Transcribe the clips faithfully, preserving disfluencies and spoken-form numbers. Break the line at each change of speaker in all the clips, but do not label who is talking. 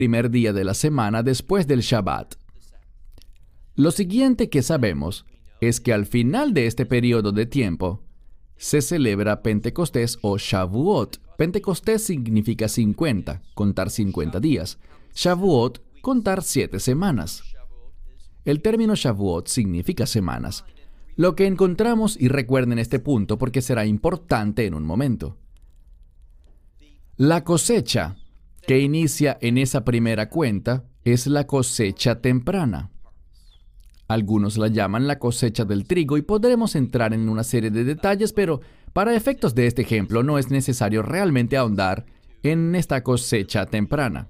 primer día de la semana después del Shabbat. Lo siguiente que sabemos es que al final de este periodo de tiempo se celebra Pentecostés o Shavuot. Pentecostés significa cincuenta, contar cincuenta días. Shavuot, contar siete semanas. El término Shavuot significa semanas. Lo que encontramos, y recuerden este punto porque será importante en un momento. La cosecha que inicia en esa primera cuenta es la cosecha temprana. Algunos la llaman la cosecha del trigo y podremos entrar en una serie de detalles, pero para efectos de este ejemplo no es necesario realmente ahondar en esta cosecha temprana.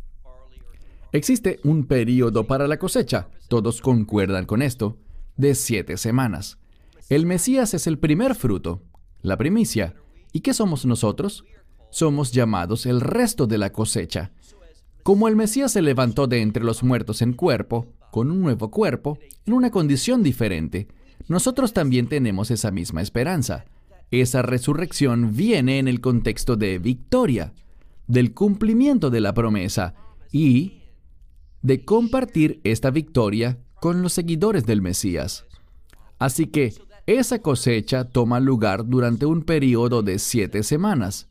Existe un período para la cosecha, todos concuerdan con esto, de siete semanas. El Mesías es el primer fruto, la primicia. ¿Y qué somos nosotros? Somos llamados el resto de la cosecha. Como el Mesías se levantó de entre los muertos en cuerpo, con un nuevo cuerpo, en una condición diferente, nosotros también tenemos esa misma esperanza. Esa resurrección viene en el contexto de victoria, del cumplimiento de la promesa y de compartir esta victoria con los seguidores del Mesías. Así que esa cosecha toma lugar durante un periodo de siete semanas.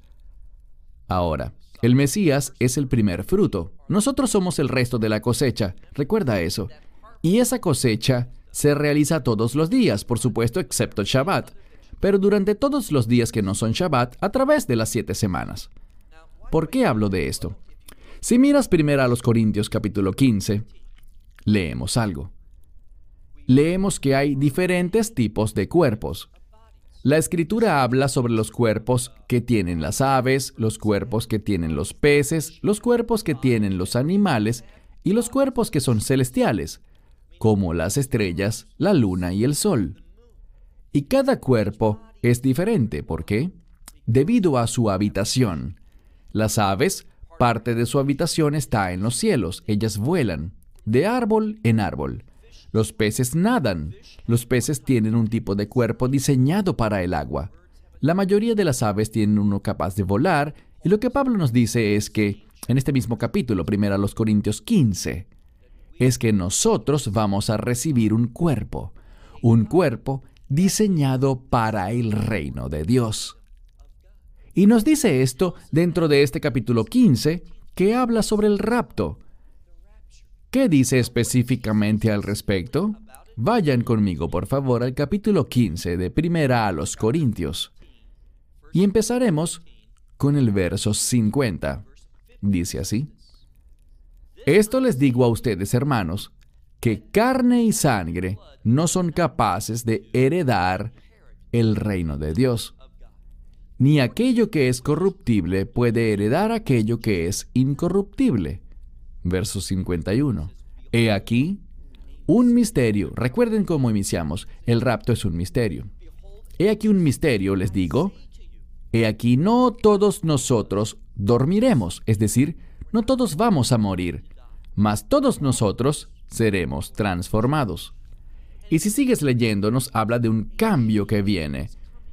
Ahora, el Mesías es el primer fruto. Nosotros somos el resto de la cosecha. Recuerda eso. Y esa cosecha se realiza todos los días, por supuesto, excepto el Shabbat. Pero durante todos los días que no son Shabbat, a través de las siete semanas. ¿Por qué hablo de esto? Si miras primero a los Corintios capítulo quince, leemos algo. Leemos que hay diferentes tipos de cuerpos. La Escritura habla sobre los cuerpos que tienen las aves, los cuerpos que tienen los peces, los cuerpos que tienen los animales y los cuerpos que son celestiales, como las estrellas, la luna y el sol. Y cada cuerpo es diferente. ¿Por qué? Debido a su habitación. Las aves, parte de su habitación está en los cielos. Ellas vuelan de árbol en árbol. Los peces nadan. Los peces tienen un tipo de cuerpo diseñado para el agua. La mayoría de las aves tienen uno capaz de volar, y lo que Pablo nos dice es que, en este mismo capítulo, primero a los Corintios quince, es que nosotros vamos a recibir un cuerpo, un cuerpo diseñado para el reino de Dios. Y nos dice esto dentro de este capítulo quince, que habla sobre el rapto. ¿Qué dice específicamente al respecto? Vayan conmigo, por favor, al capítulo quince de Primera a los Corintios. Y empezaremos con el verso cincuenta. Dice así: Esto les digo a ustedes, hermanos, que carne y sangre no son capaces de heredar el reino de Dios. Ni aquello que es corruptible puede heredar aquello que es incorruptible. Verso cincuenta y uno. He aquí un misterio. Recuerden cómo iniciamos. El rapto es un misterio. He aquí un misterio, les digo. He aquí no todos nosotros dormiremos, es decir, no todos vamos a morir, mas todos nosotros seremos transformados. Y si sigues leyendo, nos habla de un cambio que viene.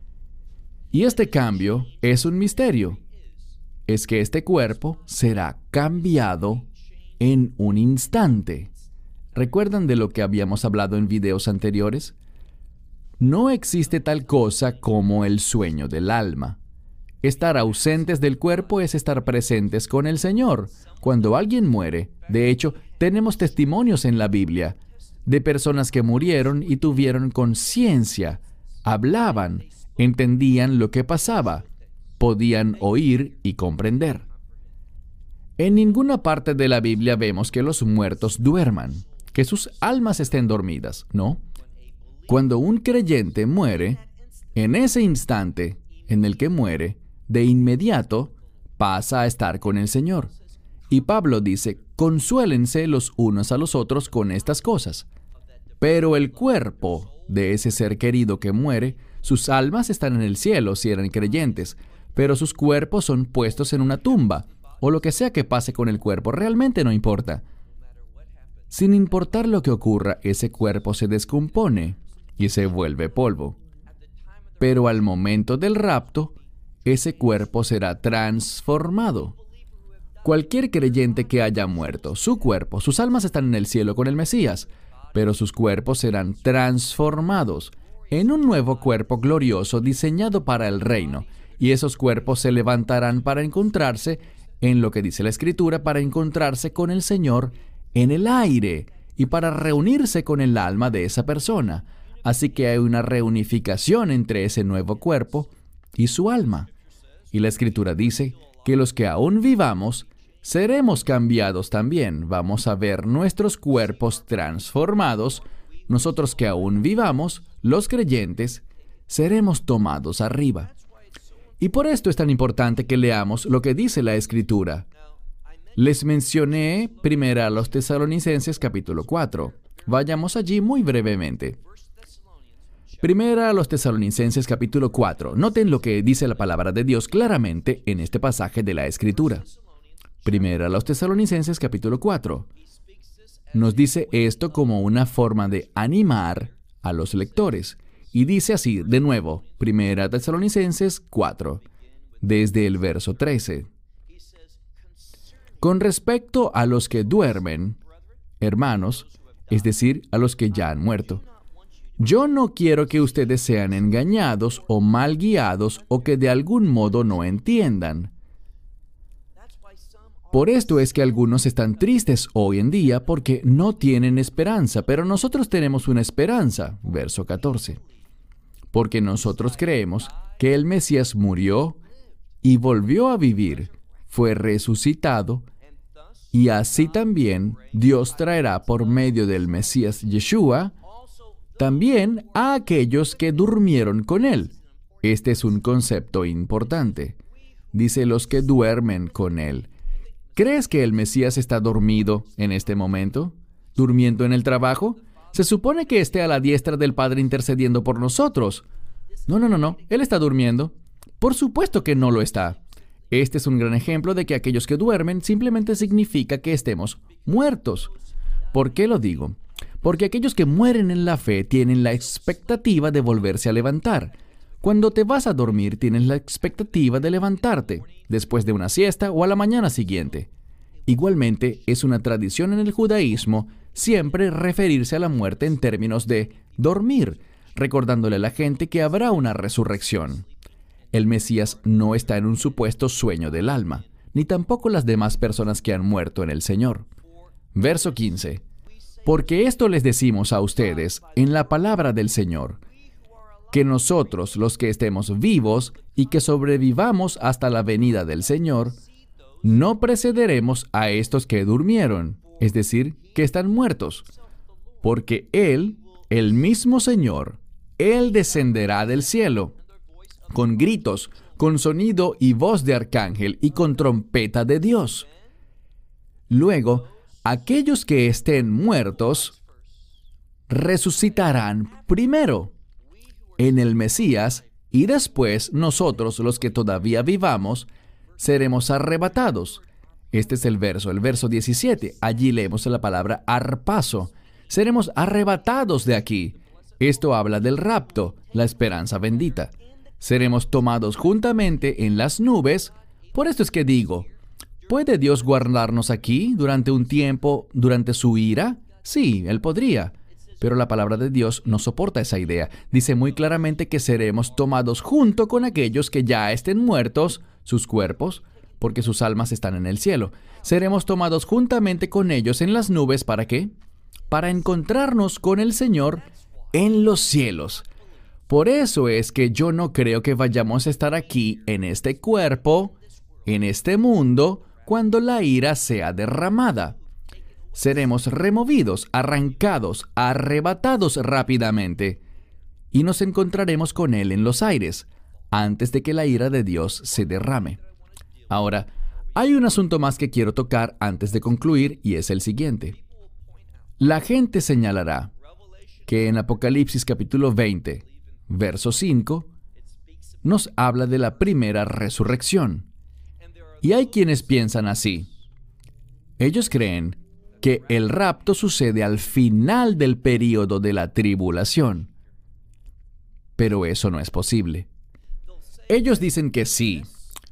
Y este cambio es un misterio. Es que este cuerpo será cambiado en un instante. ¿Recuerdan de lo que habíamos hablado en videos anteriores? No existe tal cosa como el sueño del alma. Estar ausentes del cuerpo es estar presentes con el Señor. Cuando alguien muere, de hecho, tenemos testimonios en la Biblia de personas que murieron y tuvieron conciencia, hablaban, entendían lo que pasaba, podían oír y comprender. En ninguna parte de la Biblia vemos que los muertos duerman, que sus almas estén dormidas, ¿no? Cuando un creyente muere, en ese instante en el que muere, de inmediato pasa a estar con el Señor. Y Pablo dice, consuélense los unos a los otros con estas cosas. Pero el cuerpo de ese ser querido que muere, sus almas están en el cielo si eran creyentes, pero sus cuerpos son puestos en una tumba, o lo que sea que pase con el cuerpo, realmente no importa. Sin importar lo que ocurra, ese cuerpo se descompone y se vuelve polvo. Pero al momento del rapto, ese cuerpo será transformado. Cualquier creyente que haya muerto, su cuerpo, sus almas están en el cielo con el Mesías, pero sus cuerpos serán transformados en un nuevo cuerpo glorioso diseñado para el reino, y esos cuerpos se levantarán para encontrarse, en lo que dice la Escritura, para encontrarse con el Señor en el aire y para reunirse con el alma de esa persona. Así que hay una reunificación entre ese nuevo cuerpo y su alma. Y la Escritura dice que los que aún vivamos, seremos cambiados también. Vamos a ver nuestros cuerpos transformados. Nosotros que aún vivamos, los creyentes, seremos tomados arriba. Y por esto es tan importante que leamos lo que dice la Escritura. Les mencioné primero a los Tesalonicenses capítulo cuatro. Vayamos allí muy brevemente. Primera a los Tesalonicenses capítulo cuatro. Noten lo que dice la palabra de Dios claramente en este pasaje de la Escritura. Primera a los Tesalonicenses capítulo cuatro. Nos dice esto como una forma de animar a los lectores. Y dice así, de nuevo, Primera Tesalonicenses cuatro, desde el verso trece. Con respecto a los que duermen, hermanos, es decir, a los que ya han muerto, yo no quiero que ustedes sean engañados o mal guiados o que de algún modo no entiendan. Por esto es que algunos están tristes hoy en día porque no tienen esperanza, pero nosotros tenemos una esperanza. Verso catorce. Porque nosotros creemos que el Mesías murió y volvió a vivir, fue resucitado, y así también Dios traerá por medio del Mesías Yeshua también a aquellos que durmieron con Él. Este es un concepto importante. Dice los que duermen con Él. ¿Crees que el Mesías está dormido en este momento? ¿Durmiendo en el trabajo? Se supone que esté a la diestra del Padre intercediendo por nosotros. No, no, no, no. Él está durmiendo. Por supuesto que no lo está. Este es un gran ejemplo de que aquellos que duermen simplemente significa que estemos muertos. ¿Por qué lo digo? Porque aquellos que mueren en la fe tienen la expectativa de volverse a levantar. Cuando te vas a dormir, tienes la expectativa de levantarte, después de una siesta o a la mañana siguiente. Igualmente, es una tradición en el judaísmo siempre referirse a la muerte en términos de dormir, recordándole a la gente que habrá una resurrección. El Mesías no está en un supuesto sueño del alma, ni tampoco las demás personas que han muerto en el Señor. Verso quince. Porque esto les decimos a ustedes en la palabra del Señor, que nosotros, los que estemos vivos y que sobrevivamos hasta la venida del Señor, no precederemos a estos que durmieron, es decir, que están muertos, porque Él, el mismo Señor, Él descenderá del cielo, con gritos, con sonido y voz de arcángel y con trompeta de Dios. Luego, aquellos que estén muertos resucitarán primero en el Mesías, y después nosotros, los que todavía vivamos, seremos arrebatados. Este es el verso, el verso diecisiete. Allí leemos la palabra arpazo. Seremos arrebatados de aquí. Esto habla del rapto, la esperanza bendita. Seremos tomados juntamente en las nubes. Por esto es que digo, ¿puede Dios guardarnos aquí durante un tiempo, durante su ira? Sí, Él podría. Pero la palabra de Dios no soporta esa idea. Dice muy claramente que seremos tomados junto con aquellos que ya estén muertos, sus cuerpos, porque sus almas están en el cielo. Seremos tomados juntamente con ellos en las nubes, ¿para qué? Para encontrarnos con el Señor en los cielos. Por eso es que yo no creo que vayamos a estar aquí en este cuerpo, en este mundo, cuando la ira sea derramada. Seremos removidos, arrancados, arrebatados rápidamente, y nos encontraremos con Él en los aires, antes de que la ira de Dios se derrame. Ahora, hay un asunto más que quiero tocar antes de concluir, y es el siguiente. La gente señalará que en Apocalipsis capítulo veinte, verso cinco, nos habla de la primera resurrección. Y hay quienes piensan así. Ellos creen que el rapto sucede al final del período de la tribulación. Pero eso no es posible. Ellos dicen que sí,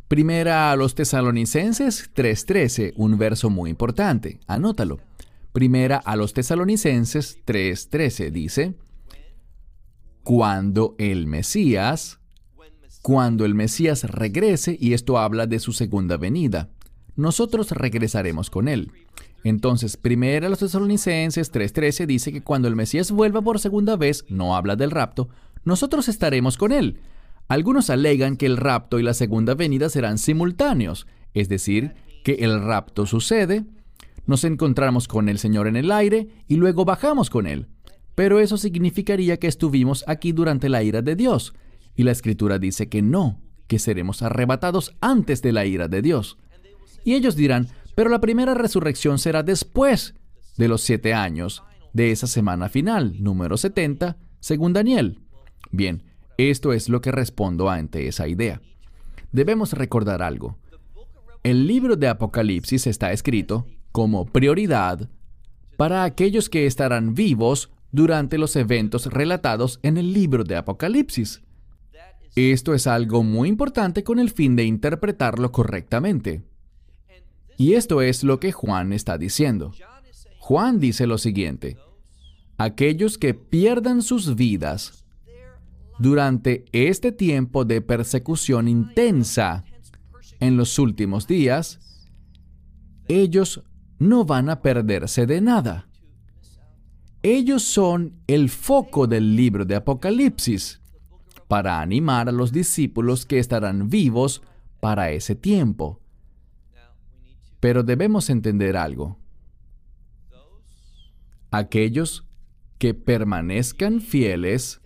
Primera a los Tesalonicenses tres trece, un verso muy importante. Anótalo. Primera a los Tesalonicenses tres trece dice, cuando el Mesías, cuando el Mesías regrese, y esto habla de su segunda venida, nosotros regresaremos con él. Entonces, primera a los Tesalonicenses tres trece dice que cuando el Mesías vuelva por segunda vez, no habla del rapto, nosotros estaremos con él. Algunos alegan que el rapto y la segunda venida serán simultáneos, es decir, que el rapto sucede, nos encontramos con el Señor en el aire y luego bajamos con él. Pero eso significaría que estuvimos aquí durante la ira de Dios. Y la Escritura dice que no, que seremos arrebatados antes de la ira de Dios. Y ellos dirán, pero la primera resurrección será después de los siete años de esa semana final, número setenta, según Daniel. Bien, esto es lo que respondo ante esa idea. Debemos recordar algo. El libro de Apocalipsis está escrito como prioridad para aquellos que estarán vivos durante los eventos relatados en el libro de Apocalipsis. Esto es algo muy importante con el fin de interpretarlo correctamente. Y esto es lo que Juan está diciendo. Juan dice lo siguiente: aquellos que pierdan sus vidas durante este tiempo de persecución intensa en los últimos días, ellos no van a perderse de nada. Ellos son el foco del libro de Apocalipsis para animar a los discípulos que estarán vivos para ese tiempo. Pero debemos entender algo. Aquellos que permanezcan fieles,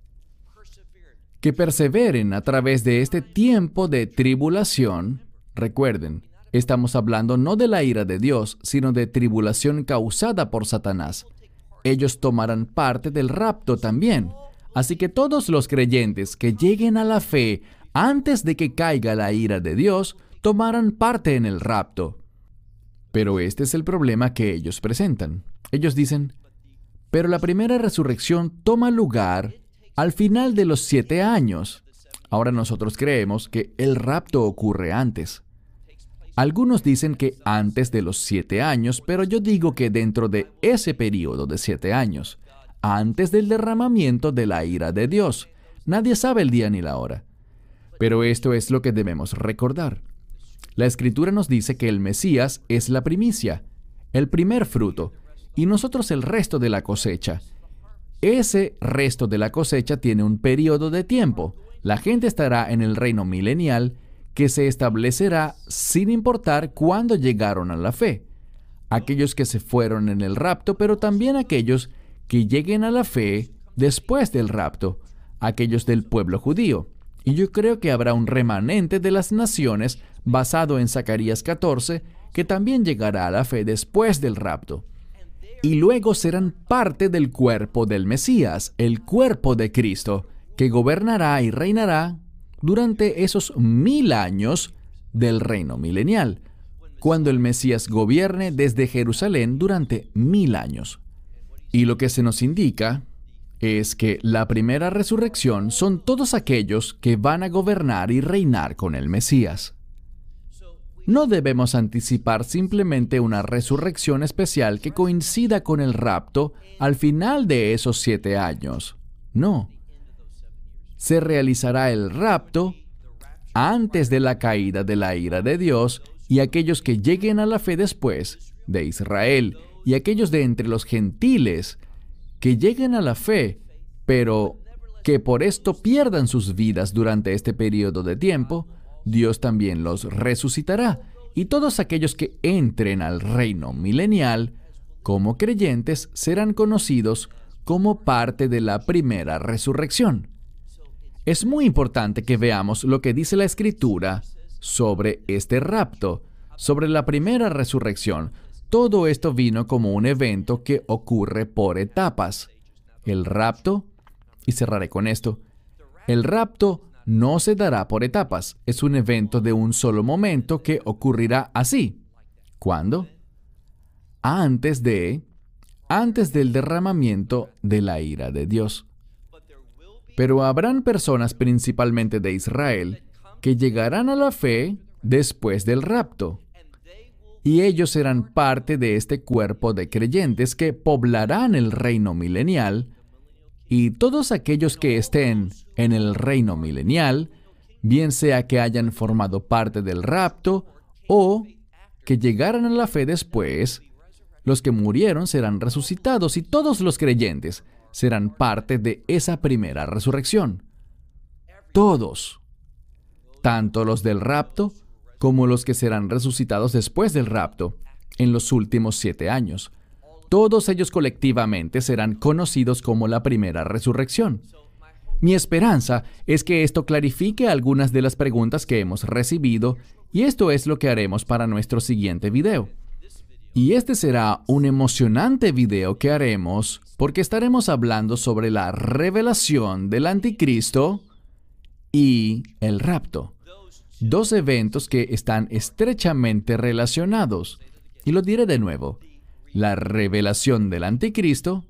que perseveren a través de este tiempo de tribulación, recuerden, estamos hablando no de la ira de Dios, sino de tribulación causada por Satanás. Ellos tomarán parte del rapto también. Así que todos los creyentes que lleguen a la fe antes de que caiga la ira de Dios, tomarán parte en el rapto. Pero este es el problema que ellos presentan. Ellos dicen, pero la primera resurrección toma lugar al final de los siete años. Ahora nosotros creemos que el rapto ocurre antes. Algunos dicen que antes de los siete años, pero yo digo que dentro de ese periodo de siete años, antes del derramamiento de la ira de Dios. Nadie sabe el día ni la hora. Pero esto es lo que debemos recordar. La Escritura nos dice que el Mesías es la primicia, el primer fruto, y nosotros el resto de la cosecha. Ese resto de la cosecha tiene un periodo de tiempo. La gente estará en el reino milenial que se establecerá sin importar cuándo llegaron a la fe. Aquellos que se fueron en el rapto, pero también aquellos que lleguen a la fe después del rapto, aquellos del pueblo judío. Y yo creo que habrá un remanente de las naciones basado en Zacarías catorce, que también llegará a la fe después del rapto. Y luego serán parte del cuerpo del Mesías, el cuerpo de Cristo, que gobernará y reinará durante esos mil años del reino milenial, cuando el Mesías gobierne desde Jerusalén durante mil años. Y lo que se nos indica es que la primera resurrección son todos aquellos que van a gobernar y reinar con el Mesías. No debemos anticipar simplemente una resurrección especial que coincida con el rapto al final de esos siete años. No. Se realizará el rapto antes de la caída de la ira de Dios, y aquellos que lleguen a la fe después de Israel y aquellos de entre los gentiles que lleguen a la fe, pero que por esto pierdan sus vidas durante este periodo de tiempo, Dios también los resucitará, y todos aquellos que entren al reino milenial como creyentes serán conocidos como parte de la primera resurrección. Es muy importante que veamos lo que dice la Escritura sobre este rapto, sobre la primera resurrección. Todo esto vino como un evento que ocurre por etapas. El rapto, y cerraré con esto, el rapto no se dará por etapas. Es un evento de un solo momento que ocurrirá así. ¿Cuándo? Antes de, antes del derramamiento de la ira de Dios. Pero habrán personas, principalmente de Israel, que llegarán a la fe después del rapto. Y ellos serán parte de este cuerpo de creyentes que poblarán el reino milenial, y todos aquellos que estén en el reino milenial, bien sea que hayan formado parte del rapto o que llegaran a la fe después, los que murieron serán resucitados y todos los creyentes serán parte de esa primera resurrección. Todos, tanto los del rapto como los que serán resucitados después del rapto, en los últimos siete años. Todos ellos colectivamente serán conocidos como la primera resurrección. Mi esperanza es que esto clarifique algunas de las preguntas que hemos recibido, y esto es lo que haremos para nuestro siguiente video. Y este será un emocionante video que haremos porque estaremos hablando sobre la revelación del anticristo y el rapto. Dos eventos que están estrechamente relacionados. Y lo diré de nuevo. La revelación del anticristo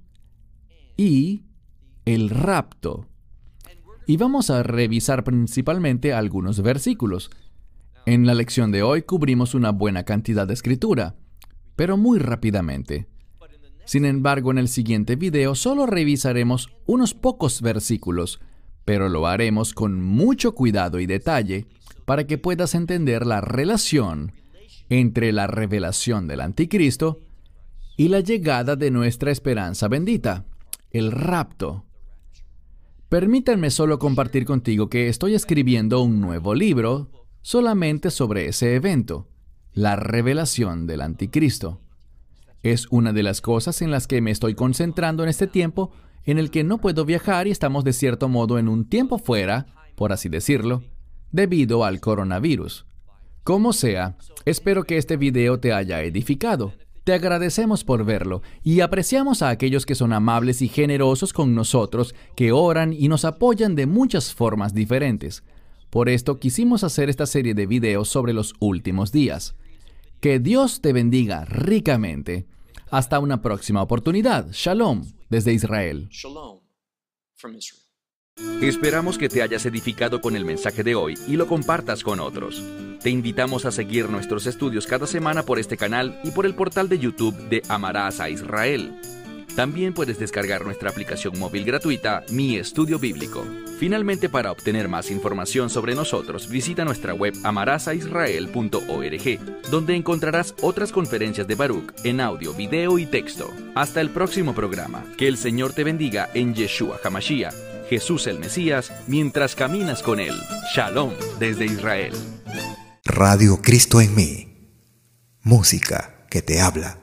y el rapto. Y vamos a revisar principalmente algunos versículos. En la lección de hoy cubrimos una buena cantidad de escritura, pero muy rápidamente. Sin embargo, en el siguiente video solo revisaremos unos pocos versículos, pero lo haremos con mucho cuidado y detalle para que puedas entender la relación entre la revelación del anticristo y la llegada de nuestra esperanza bendita, el rapto. Permítanme solo compartir contigo que estoy escribiendo un nuevo libro solamente sobre ese evento, la revelación del anticristo. Es una de las cosas en las que me estoy concentrando en este tiempo en el que no puedo viajar y estamos de cierto modo en un tiempo fuera, por así decirlo, debido al coronavirus. Como sea, espero que este video te haya edificado. Te agradecemos por verlo y apreciamos a aquellos que son amables y generosos con nosotros, que oran y nos apoyan de muchas formas diferentes. Por esto quisimos hacer esta serie de videos sobre los últimos días. Que Dios te bendiga ricamente. Hasta una próxima oportunidad. Shalom desde Israel.
Shalom from Israel.
Esperamos que te hayas edificado con el mensaje de hoy y lo compartas con otros. Te invitamos a seguir nuestros estudios cada semana por este canal y por el portal de YouTube de Amarás a Israel. También puedes descargar nuestra aplicación móvil gratuita, Mi Estudio Bíblico. Finalmente, para obtener más información sobre nosotros, visita nuestra web amarás a israel punto org, donde encontrarás otras conferencias de Baruch en audio, video y texto. Hasta el próximo programa. Que el Señor te bendiga en Yeshua HaMashiach, Jesús el Mesías, mientras caminas con Él. Shalom desde Israel.
Radio Cristo en mí. Música que te habla.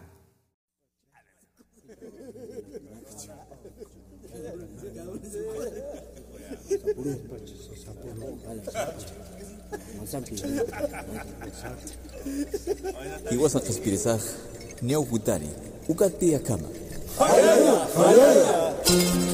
Iwasan inspirisaj neoputari ukaktia kama